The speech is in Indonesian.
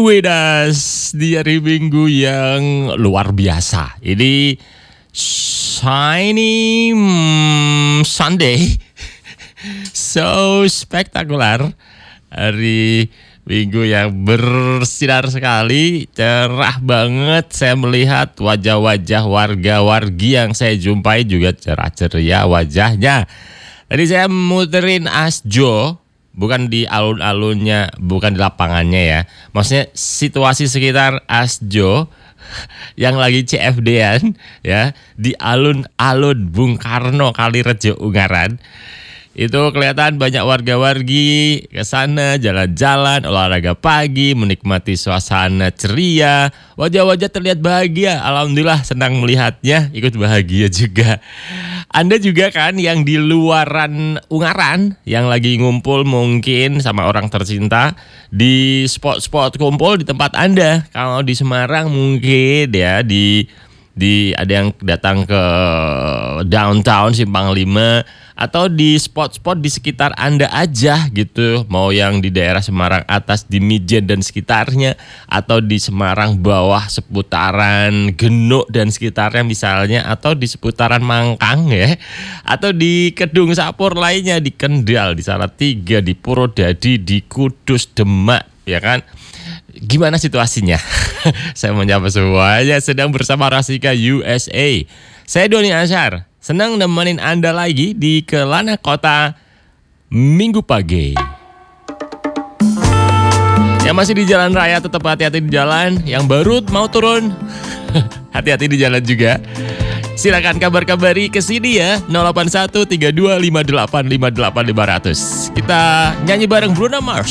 with us di hari Minggu yang luar biasa. Ini shiny Sunday, so spektakuler. Hari Minggu yang bersinar sekali, cerah banget. Saya melihat wajah-wajah warga-wargi yang saya jumpai juga cerah ceria wajahnya. Tadi saya muterin Asjo, bukan di alun-alunnya, bukan di lapangannya ya. Maksudnya situasi sekitar Asjo yang lagi CFD-an ya, di alun-alun Bung Karno Kalirejo Ungaran. Itu kelihatan banyak warga-wargi ke sana jalan-jalan, olahraga pagi, menikmati suasana ceria. Wajah-wajah terlihat bahagia. Alhamdulillah, senang melihatnya, ikut bahagia juga. Anda juga kan yang di luaran Ungaran, yang lagi ngumpul mungkin sama orang tercinta di spot-spot kumpul di tempat Anda. Kalau di Semarang mungkin ya di ada yang datang ke downtown Simpang 5 atau di spot-spot di sekitar Anda aja gitu. Mau yang di daerah Semarang atas di Mijen dan sekitarnya, atau di Semarang bawah seputaran Genuk dan sekitarnya misalnya, atau di seputaran Mangkang ya, atau di Kedung Sapur lainnya, di Kendal, di Salatiga, di Purwodadi, di Kudus, Demak ya kan. Gimana situasinya? Saya menyapa semuanya sedang bersama Rasika USA. Saya Doni Asyar, senang nemenin Anda lagi di Kelana Kota Minggu pagi. Yang masih di jalan raya tetap hati-hati di jalan. Yang baru mau turun, hati-hati di jalan juga. Silakan kabar-kabari ke sini ya, 081325858 500. Kita nyanyi bareng Bruno Mars.